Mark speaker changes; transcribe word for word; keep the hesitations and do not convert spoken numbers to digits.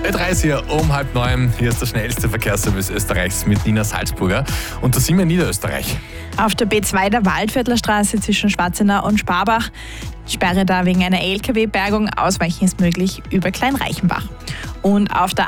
Speaker 1: P drei ist hier um halb neun. Hier ist der schnellste Verkehrsservice Österreichs mit Nina Salzburger. Und da sind wir in Niederösterreich.
Speaker 2: Auf der B zwei der Waldviertler zwischen Schwarzenau und Sparbach. Sperre da wegen einer L K W-Bergung. Ausweichen ist möglich über Kleinreichenbach. Und auf der